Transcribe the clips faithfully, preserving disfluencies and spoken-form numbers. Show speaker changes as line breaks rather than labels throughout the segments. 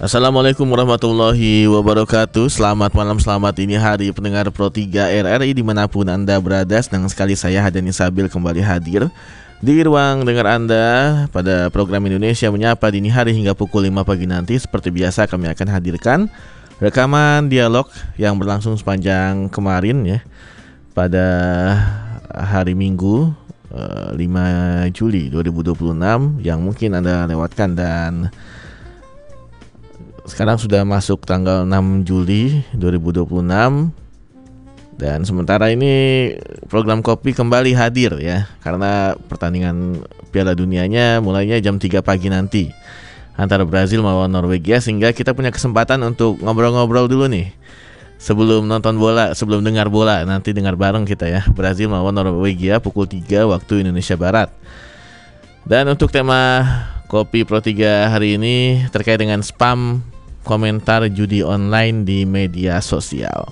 Assalamualaikum warahmatullahi wabarakatuh. Selamat malam, selamat ini hari pendengar Pro tiga R R I dimanapun Anda berada. Senang sekali saya Hadani Sabil kembali hadir di ruang dengar Anda pada program Indonesia Menyapa dini hari hingga pukul lima pagi nanti. Seperti biasa kami akan hadirkan rekaman dialog yang berlangsung sepanjang kemarin ya, pada hari Minggu lima Juli dua ribu dua puluh enam yang mungkin Anda lewatkan, dan sekarang sudah masuk tanggal enam Juli dua ribu dua puluh enam. Dan sementara ini program Kopi kembali hadir ya, karena pertandingan Piala Dunianya mulainya jam tiga pagi nanti antara Brazil melawan Norwegia, sehingga kita punya kesempatan untuk ngobrol-ngobrol dulu nih sebelum nonton bola, sebelum dengar bola. Nanti dengar bareng kita ya, Brazil melawan Norwegia pukul tiga waktu Indonesia Barat. Dan untuk tema Kopi Pro tiga hari ini terkait dengan spam komentar judi online di media sosial.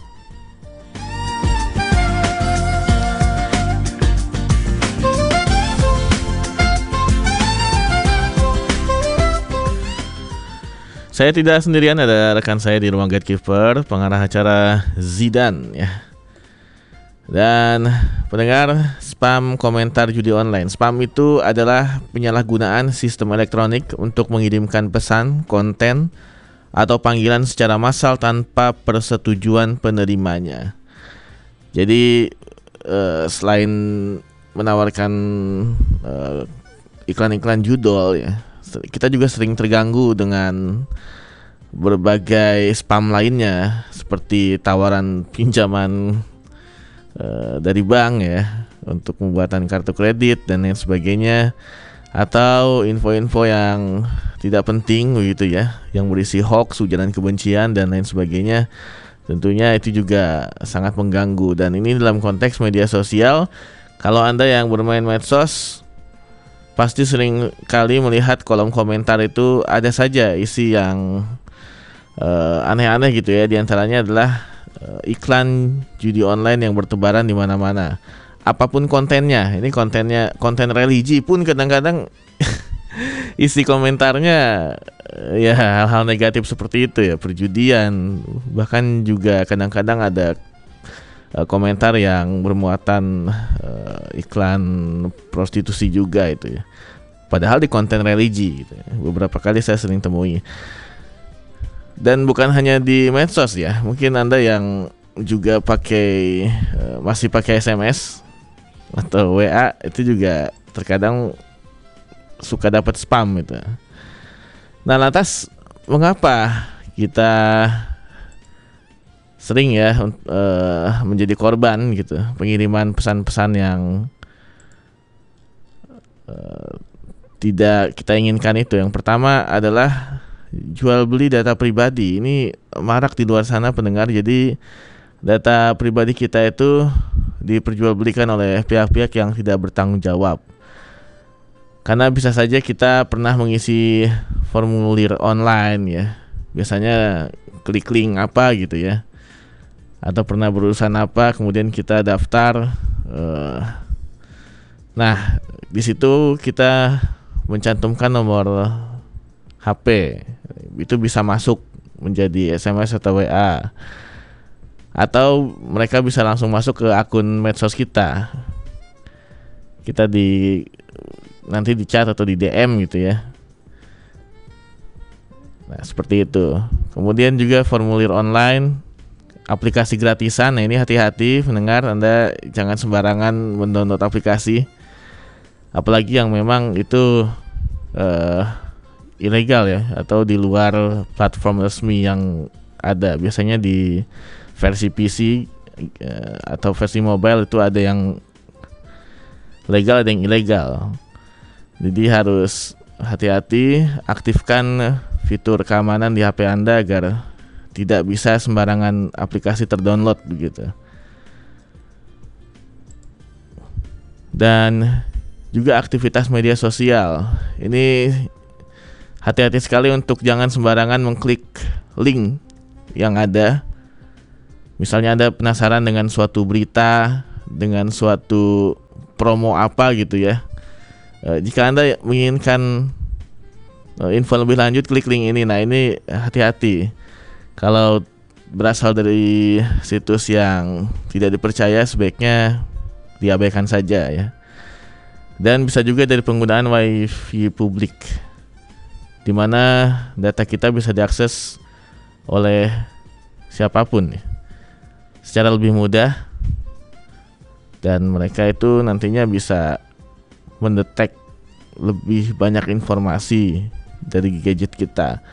Saya tidak sendirian, ada rekan saya di ruang Gatekeeper, pengarah acara Zidan ya. Dan pendengar, spam komentar judi online. Spam itu adalah penyalahgunaan sistem elektronik untuk mengirimkan pesan, konten, atau panggilan secara massal tanpa persetujuan penerimanya. Jadi eh, selain menawarkan eh, iklan-iklan judol ya, kita juga sering terganggu dengan berbagai spam lainnya, seperti tawaran pinjaman eh, dari bank ya untuk pembuatan kartu kredit dan lain sebagainya, atau info-info yang tidak penting begitu ya, yang berisi hoax, ujaran kebencian dan lain sebagainya. Tentunya itu juga sangat mengganggu, dan ini dalam konteks media sosial. Kalau Anda yang bermain medsos pasti sering kali melihat kolom komentar itu ada saja isi yang uh, aneh-aneh gitu ya. Di antaranya adalah uh, iklan judi online yang bertebaran di mana-mana. Apapun kontennya, ini kontennya konten religi pun kadang-kadang isi komentarnya ya hal-hal negatif seperti itu ya, perjudian. Bahkan juga kadang-kadang ada uh, komentar yang bermuatan uh, iklan prostitusi juga itu ya, padahal di konten religi gitu ya. Beberapa kali saya sering temui. Dan bukan hanya di medsos ya, mungkin Anda yang juga pakai uh, masih pakai S M S atau W A itu juga terkadang suka dapat spam gitu. Nah, lantas mengapa kita sering ya uh, menjadi korban gitu pengiriman pesan-pesan yang uh, tidak kita inginkan itu? Yang pertama adalah jual beli data pribadi. Ini marak di luar sana pendengar. Jadi data pribadi kita itu diperjualbelikan oleh pihak-pihak yang tidak bertanggung jawab. Karena bisa saja kita pernah mengisi formulir online ya, biasanya klik link apa gitu ya, atau pernah berurusan apa, kemudian kita daftar. Uh, nah, di situ kita mencantumkan nomor H P, itu bisa masuk menjadi S M S atau W A, atau mereka bisa langsung masuk ke akun medsos kita. Kita di nanti di chat atau di D M gitu ya. Nah, seperti itu. Kemudian juga formulir online, aplikasi gratisan. Nah, ini hati-hati pendengar, Anda jangan sembarangan mendownload aplikasi, apalagi yang memang itu uh, ilegal ya, atau di luar platform resmi yang ada. Biasanya di versi P C uh, atau versi mobile itu ada yang legal, ada yang ilegal. Jadi harus hati-hati, aktifkan fitur keamanan di H P Anda agar tidak bisa sembarangan aplikasi terdownload begitu. Dan juga aktivitas media sosial. Ini hati-hati sekali untuk jangan sembarangan mengklik link yang ada. Misalnya Anda penasaran dengan suatu berita, dengan suatu promo apa gitu ya. E, jika Anda menginginkan info lebih lanjut klik link ini. Nah, ini hati-hati. Kalau berasal dari situs yang tidak dipercaya, sebaiknya diabaikan saja ya. Dan bisa juga dari penggunaan wifi publik, di mana data kita bisa diakses oleh siapapun ya, secara lebih mudah, dan mereka itu nantinya bisa mendetek lebih banyak informasi dari gadget kita.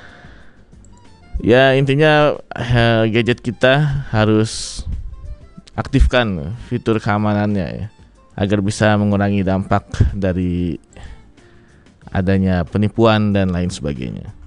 Ya, intinya gadget kita harus aktifkan fitur keamanannya ya, agar bisa mengurangi dampak dari adanya penipuan dan lain sebagainya.